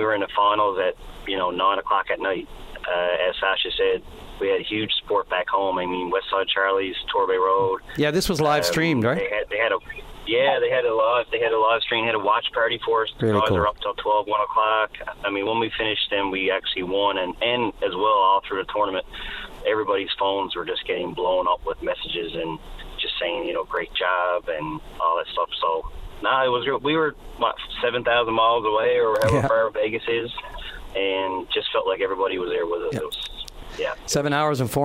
were in the finals at 9:00 at night. As Sasha said, we had huge support back home. I mean, Westside Charlie's, Torbay Road. Yeah, this was live streamed, right? They had a live stream, had a watch party for us. Really guys cool. are up till 12, 1 o'clock. I mean, when we finished, then we actually won, and as well all through the tournament, everybody's phones were just getting blown up with messages and just saying, great job and all that stuff. So, it was real. We were 7,000 miles away, or however far Vegas is, and just felt like everybody was there with us. Yep. It was, 7 hours and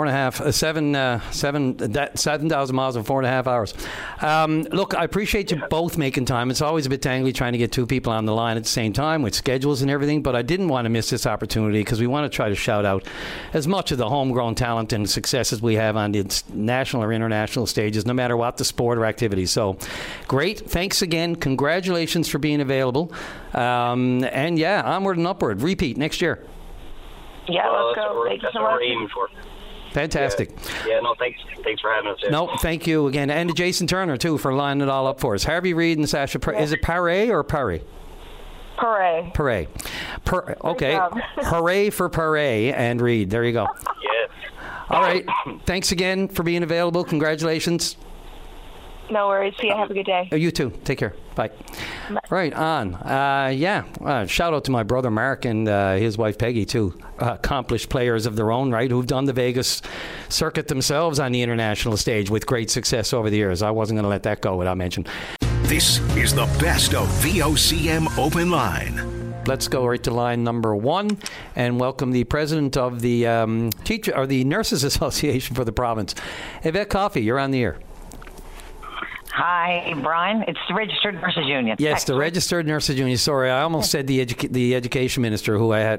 7,000 miles in 4.5 hours. Look, I appreciate you both making time. It's always a bit tangly trying to get two people on the line at the same time with schedules and everything, but I didn't want to miss this opportunity because we want to try to shout out as much of the homegrown talent and successes we have on the national or international stages, no matter what the sport or activity. So, great. Thanks again. Congratulations for being available. And onward and upward. Repeat next year. Yeah, let's go. Thank you so much. We're aiming for. Fantastic. Thanks for having us here. No, thank you again. And to Jason Turner, too, for lining it all up for us. Harvey Reid and Sasha, is it Paré or Paré? Paré. Okay. Hooray for Paré and Reid. There you go. Yes. All right. Thanks again for being available. Congratulations. No worries. See you. Have a good day. You too. Take care. Bye. Right on. Shout out to my brother Mark and his wife Peggy, too. Accomplished players of their own right who've done the Vegas circuit themselves on the international stage with great success over the years. I wasn't going to let that go without mention. This is the best of VOCM Open Line. Let's go right to line number 1 and welcome the president of the the Nurses Association for the province, Yvette Coffey. You're on the air. Hi, Brian. It's the Registered Nurses Union. Yes, the Registered Nurses Union. Sorry, I almost said the Education Minister,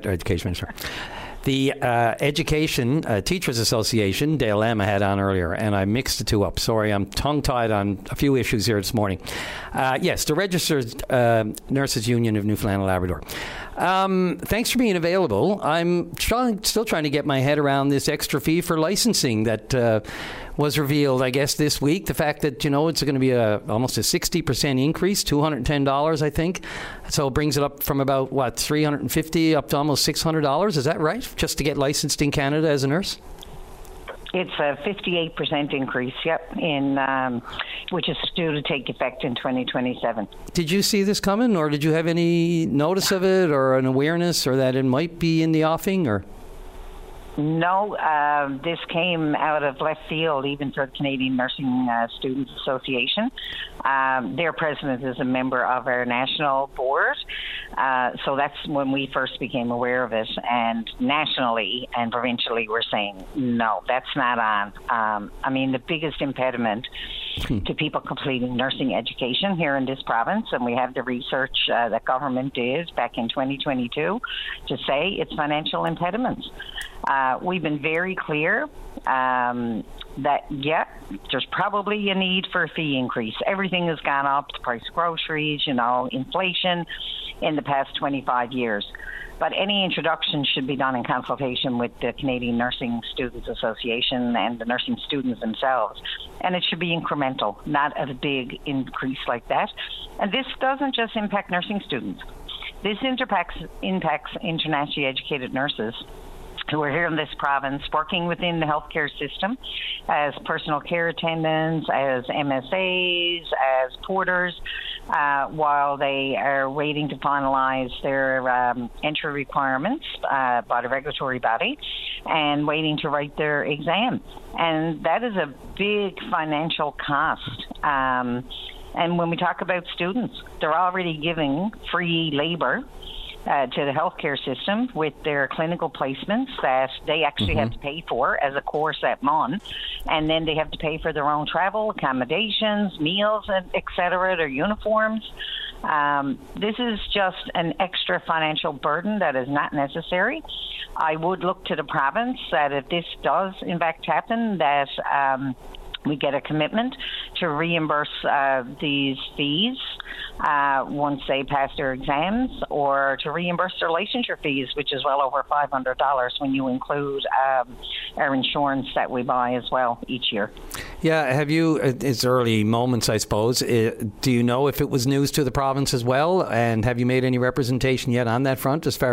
The Education Teachers Association, Dale Lamb, I had on earlier, and I mixed the two up. Sorry, I'm tongue-tied on a few issues here this morning. Yes, the Registered Nurses Union of Newfoundland and Labrador. Thanks for being available. I'm still trying to get my head around this extra fee for licensing that was revealed, I guess, this week. The fact that, it's going to be almost a 60% increase, $210, I think. So it brings it up from about, $350 up to almost $600. Is that right? Just to get licensed in Canada as a nurse? It's a 58% increase, which is due to take effect in 2027. Did you see this coming, or did you have any notice of it or an awareness or that it might be in the offing? Or No, this came out of left field, even for the Canadian Nursing Students Association. Their president is a member of our national board, so that's when we first became aware of it. And nationally and provincially, we're saying, no, that's not on. The biggest impediment to people completing nursing education here in this province, and we have the research that government did back in 2022 to say it's financial impediments. We've been very clear that, there's probably a need for a fee increase. Everything has gone up, the price of groceries, inflation in the past 25 years. But any introduction should be done in consultation with the Canadian Nursing Students Association and the nursing students themselves. And it should be incremental, not at a big increase like that. And this doesn't just impact nursing students. This impacts internationally educated nurses who are here in this province working within the healthcare system as personal care attendants, as MSAs, as porters, while they are waiting to finalize their entry requirements by the regulatory body and waiting to write their exam. And that is a big financial cost. And when we talk about students, they're already giving free labor to the healthcare system with their clinical placements that they actually have to pay for as a course at MUN, and then they have to pay for their own travel, accommodations, meals, etc., their uniforms. This is just an extra financial burden that is not necessary. I would look to the province that if this does in fact happen, that we get a commitment to reimburse these fees once they pass their exams, or to reimburse their licensure fees, which is well over $500 when you include our insurance that we buy as well each year. Yeah, have you, it's early moments, I suppose. Do you know if it was news to the province as well? And have you made any representation yet on that front as far